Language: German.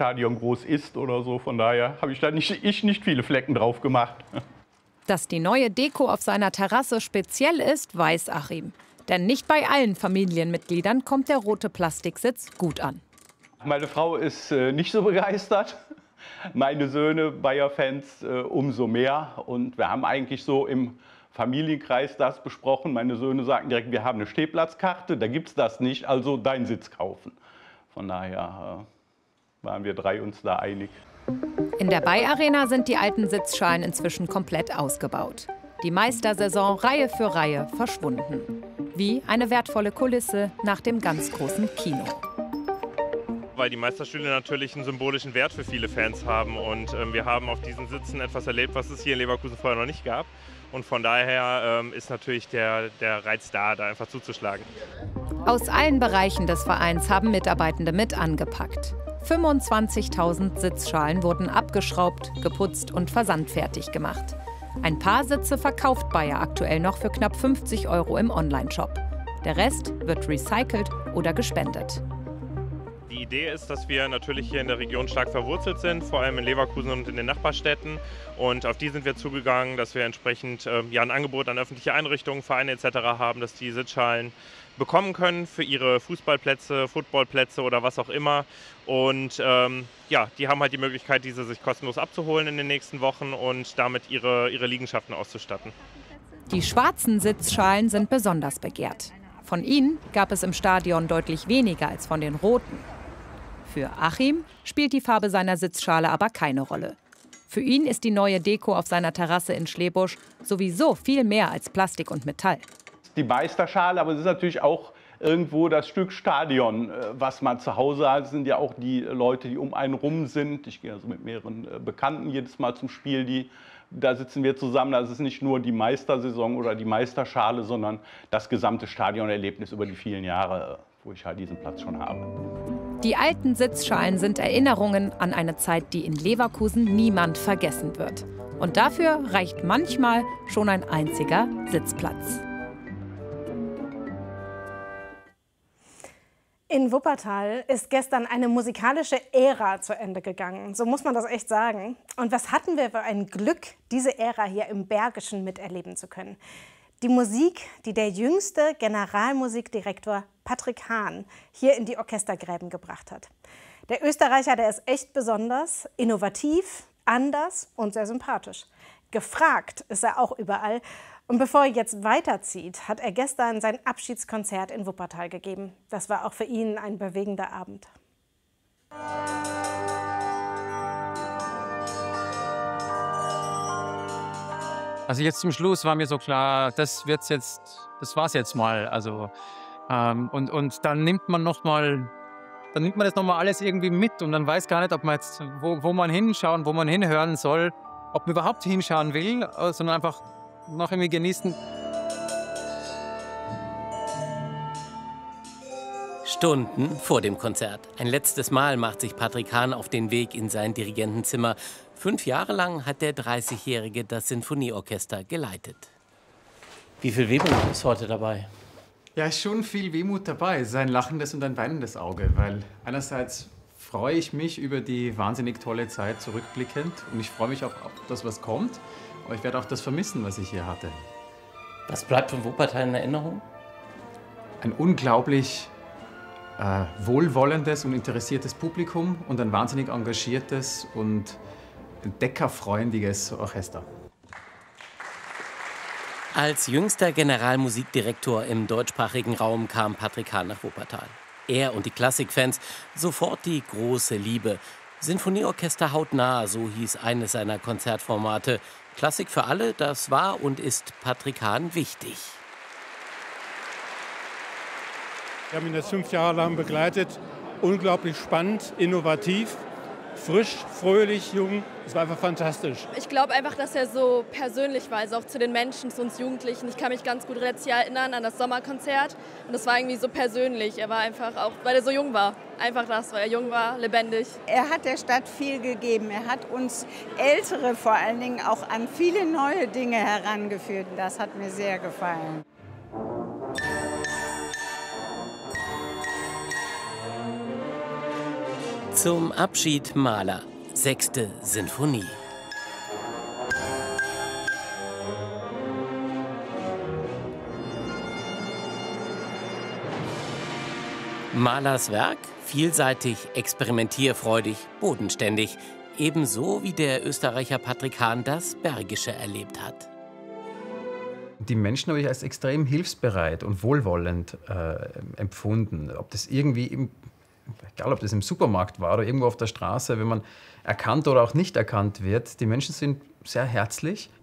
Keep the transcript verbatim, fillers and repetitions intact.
Stadion groß ist oder so. Von daher habe ich da nicht, ich nicht viele Flecken drauf gemacht. Dass die neue Deko auf seiner Terrasse speziell ist, weiß Achim. Denn nicht bei allen Familienmitgliedern kommt der rote Plastiksitz gut an. Meine Frau ist äh, nicht so begeistert. Meine Söhne, Bayer-Fans, äh, umso mehr. Und wir haben eigentlich so im Familienkreis das besprochen. Meine Söhne sagten direkt, wir haben eine Stehplatzkarte, da gibt es das nicht, also deinen Sitz kaufen. Von daher äh, waren wir drei uns da einig. In der Bay-Arena sind die alten Sitzschalen inzwischen komplett ausgebaut. Die Meistersaison Reihe für Reihe verschwunden. Wie eine wertvolle Kulisse nach dem ganz großen Kino. Weil die Meisterstühle natürlich einen symbolischen Wert für viele Fans haben. Und ähm, wir haben auf diesen Sitzen etwas erlebt, was es hier in Leverkusen vorher noch nicht gab. Und von daher ähm, ist natürlich der, der Reiz da, da einfach zuzuschlagen. Aus allen Bereichen des Vereins haben Mitarbeitende mit angepackt. fünfundzwanzigtausend Sitzschalen wurden abgeschraubt, geputzt und versandfertig gemacht. Ein paar Sitze verkauft Bayer aktuell noch für knapp fünfzig Euro im Onlineshop. Der Rest wird recycelt oder gespendet. Die Idee ist, dass wir natürlich hier in der Region stark verwurzelt sind, vor allem in Leverkusen und in den Nachbarstädten. Und auf die sind wir zugegangen, dass wir entsprechend äh, ja, ein Angebot an öffentliche Einrichtungen, Vereine et cetera haben, dass die Sitzschalen bekommen können für ihre Fußballplätze, Footballplätze oder was auch immer. Und ähm, ja, die haben halt die Möglichkeit, diese sich kostenlos abzuholen in den nächsten Wochen und damit ihre, ihre Liegenschaften auszustatten. Die schwarzen Sitzschalen sind besonders begehrt. Von ihnen gab es im Stadion deutlich weniger als von den roten. Für Achim spielt die Farbe seiner Sitzschale aber keine Rolle. Für ihn ist die neue Deko auf seiner Terrasse in Schlebusch sowieso viel mehr als Plastik und Metall. Die Meisterschale, aber es ist natürlich auch irgendwo das Stück Stadion, was man zu Hause hat. Es sind ja auch die Leute, die um einen rum sind. Ich gehe also mit mehreren Bekannten jedes Mal zum Spiel. Die, da sitzen wir zusammen. Das ist nicht nur die Meistersaison oder die Meisterschale, sondern das gesamte Stadionerlebnis über die vielen Jahre, wo ich halt diesen Platz schon habe. Die alten Sitzschalen sind Erinnerungen an eine Zeit, die in Leverkusen niemand vergessen wird. Und dafür reicht manchmal schon ein einziger Sitzplatz. In Wuppertal ist gestern eine musikalische Ära zu Ende gegangen. So muss man das echt sagen. Und was hatten wir für ein Glück, diese Ära hier im Bergischen miterleben zu können. Die Musik, die der jüngste Generalmusikdirektor Patrick Hahn hier in die Orchestergräben gebracht hat. Der Österreicher, der ist echt besonders, innovativ, anders und sehr sympathisch. Gefragt ist er auch überall. Und bevor er jetzt weiterzieht, hat er gestern sein Abschiedskonzert in Wuppertal gegeben. Das war auch für ihn ein bewegender Abend. Also jetzt zum Schluss war mir so klar, das wird's jetzt, das war's jetzt mal. Also ähm, und und dann nimmt man noch mal, dann nimmt man das noch mal alles irgendwie mit und dann weiß gar nicht, ob man jetzt wo, wo man hinschauen, wo man hinhören soll, ob man überhaupt hinschauen will, sondern einfach noch irgendwie genießen. Stunden vor dem Konzert. Ein letztes Mal macht sich Patrick Hahn auf den Weg in sein Dirigentenzimmer. Fünf Jahre lang hat der dreißigjährige das Sinfonieorchester geleitet. Wie viel Wehmut ist heute dabei? Ja, ist schon viel Wehmut dabei. Es ist ein lachendes und ein weinendes Auge, weil einerseits freue ich mich über die wahnsinnig tolle Zeit zurückblickend und ich freue mich auch auf das, was kommt. Aber ich werde auch das vermissen, was ich hier hatte. Was bleibt von Wuppertal in Erinnerung? Ein unglaublich äh, wohlwollendes und interessiertes Publikum und ein wahnsinnig engagiertes und entdeckerfreundliches Orchester. Als jüngster Generalmusikdirektor im deutschsprachigen Raum kam Patrick Hahn nach Wuppertal. Er und die Klassikfans sofort die große Liebe. Sinfonieorchester hautnah, so hieß eines seiner Konzertformate. Klassik für alle, das war und ist Patrick Hahn wichtig. Wir haben ihn jetzt fünf Jahre lang begleitet. Unglaublich spannend, innovativ, frisch, fröhlich, jung. Es war einfach fantastisch. Ich glaube einfach, dass er so persönlich war, also auch zu den Menschen, zu uns Jugendlichen. Ich kann mich ganz gut letztes Jahr erinnern an das Sommerkonzert. Und das war irgendwie so persönlich. Er war einfach auch, weil er so jung war. Einfach das, weil er jung war, lebendig. Er hat der Stadt viel gegeben. Er hat uns Ältere vor allen Dingen auch an viele neue Dinge herangeführt. Das hat mir sehr gefallen. Zum Abschied Mahler, sechste Sinfonie. Mahlers Werk, vielseitig, experimentierfreudig, bodenständig, ebenso wie der Österreicher Patrick Hahn das Bergische erlebt hat. Die Menschen habe ich als extrem hilfsbereit und wohlwollend äh, empfunden. Ob das irgendwie, im, egal ob das im Supermarkt war oder irgendwo auf der Straße, wenn man erkannt oder auch nicht erkannt wird, die Menschen sind sehr herzlich.